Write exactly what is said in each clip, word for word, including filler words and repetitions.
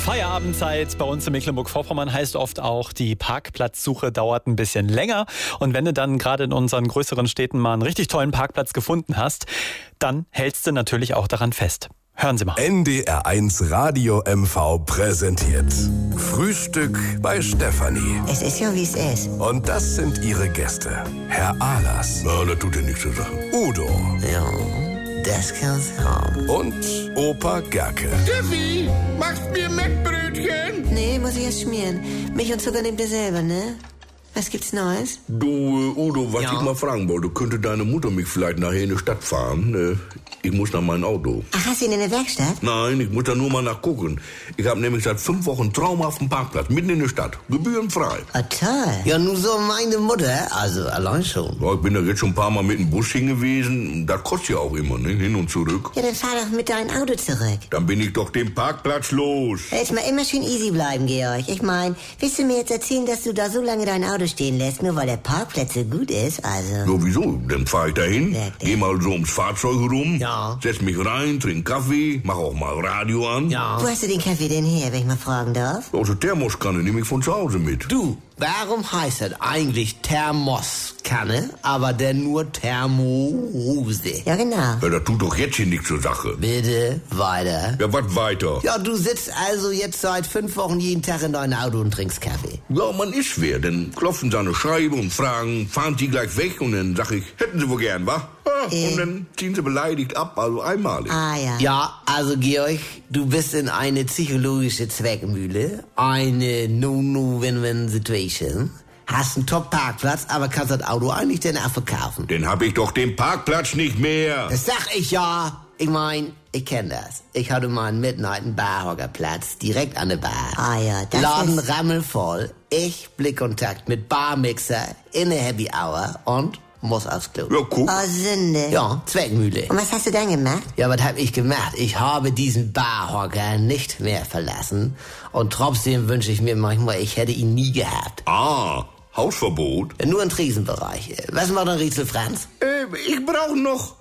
Feierabendzeit bei uns in Mecklenburg-Vorpommern heißt oft auch, die Parkplatzsuche dauert ein bisschen länger. Und wenn du dann gerade in unseren größeren Städten mal einen richtig tollen Parkplatz gefunden hast, dann hältst du natürlich auch daran fest. Hören Sie mal. N D R eins Radio M V präsentiert Frühstück bei Stefanie. Es ist ja, wie es ist. Und das sind ihre Gäste. Herr Ahlers. Ja, das tut ja nichts zur Sache. Udo. Ja, das kann's haben. Und Opa Gerke. Steffi, machst mir Mettbrötchen? Nee, muss ich erst schmieren. Milch und Zucker nehmt ihr selber, ne? Was gibt's Neues? Du, äh, Udo, was Ja. ich mal fragen wollte, könnte deine Mutter mich vielleicht nachher in die Stadt fahren? Äh, ich muss nach meinem Auto. Ach, hast du ihn in der Werkstatt? Nein, ich muss da nur mal nachgucken. Ich habe nämlich seit fünf Wochen einen traumhaften Parkplatz, mitten in der Stadt. Gebührenfrei. Oh, toll. Ja, nur so meine Mutter, also allein schon. Ja, ich bin da jetzt schon ein paar Mal mit dem Bus hingewiesen. Das kostet ja auch immer, ne? Hin und zurück. Ja, dann fahr doch mit deinem Auto zurück. Dann bin ich doch den Parkplatz los. Jetzt mal immer schön easy bleiben, Georg. Ich mein, willst du mir jetzt erzählen, dass du da so lange dein Auto stehen lässt, nur weil der Parkplatz so gut ist? Also... Ja, wieso? Dann fahr ich dahin, Ja, geh mal so ums Fahrzeug rum, Ja. setz mich rein, trink Kaffee, mach auch mal Radio an. Ja. Wo hast du den Kaffee denn her, wenn ich mal fragen darf? Also Thermoskanne nehme ich von zu Hause mit. Du, warum heißt das eigentlich Thermoskanne, aber denn nur Thermose? Ja, genau. Ja, das tut doch jetzt hier nichts zur Sache. Bitte weiter. Ja, was weiter? Ja, du sitzt also jetzt seit fünf Wochen jeden Tag in deinem Auto und trinkst Kaffee. Ja, man ist schwer, dann klopfen sie an eine Scheibe und fragen, fahren die gleich weg? Und dann sag ich, hätten sie wohl gern, wa? Ja, Äh. Und dann ziehen sie beleidigt ab, also einmalig. Ah, ja. Ja, also Georg, du bist in eine psychologische Zweckmühle, eine No-No-Win-Win-Situation. Hast einen Top-Parkplatz, aber kannst das Auto eigentlich dann auch verkaufen. Dann hab ich doch den Parkplatz nicht mehr. Das sag ich ja. Ich mein, ich kenn das. Ich hatte mal einen Midnight einen Barhockerplatz direkt an der Bar. Ah, ja, das Laden ist... rammelvoll, ich Blickkontakt mit Barmixer in der Happy Hour und muss aufs Klo. Ja, guck. Oh, Sünde. Ja, Zweckmühle. Und was hast du dann gemacht? Ja, was hab ich gemacht? Ich habe diesen Barhocker nicht mehr verlassen und trotzdem wünsche ich mir manchmal, ich hätte ihn nie gehabt. Ah, Hausverbot. Nur im Tresenbereich. Was macht der Rätsel Franz? Äh, ich brauche noch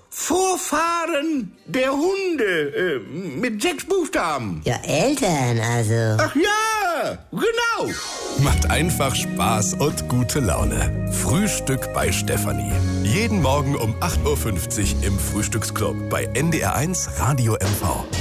Vorfahren der Hunde äh, mit sechs Buchstaben. Ja, Eltern, also... Ach ja, genau. Macht einfach Spaß und gute Laune. Frühstück bei Stefanie. Jeden Morgen um acht Uhr fünfzig im Frühstücksclub bei N D R eins Radio M V.